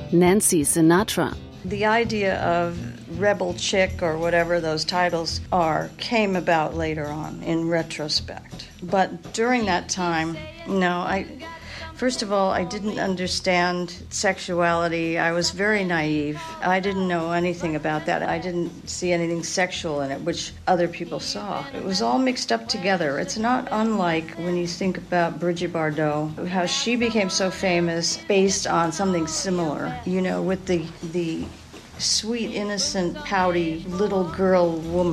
Nancy Sinatra. The idea of rebel chick or whatever those titles are came about later on in retrospect. But during that time, first of all, I didn't understand sexuality. I was very naive. I didn't know anything about that. I didn't see anything sexual in it, which other people saw. It was all mixed up together. It's not unlike when you think about Brigitte Bardot, how she became so famous based on something similar, with the sweet, innocent, pouty little girl woman.